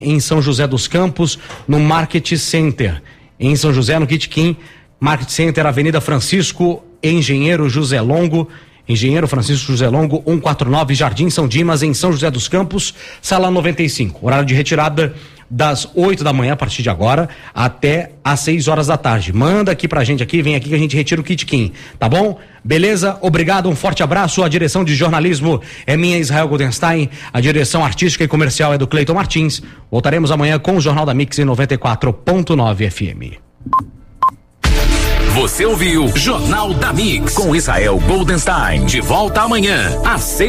em São José dos Campos, no Market Center. Em São José, no Kitkin, Market Center, Avenida Francisco Engenheiro Francisco José Longo, 149, Jardim São Dimas, em São José dos Campos, sala 95. Horário de retirada das 8 da manhã, a partir de agora, até às 6 horas da tarde. Manda aqui pra gente aqui, vem aqui que a gente retira o Kitkin, tá bom? Beleza? Obrigado, um forte abraço. A direção de jornalismo é minha, Israel Goldenstein. A direção artística e comercial é do Cleiton Martins. Voltaremos amanhã com o Jornal da Mix em 94.9 FM. Você ouviu Jornal da Mix com Israel Goldenstein. De volta amanhã às 6.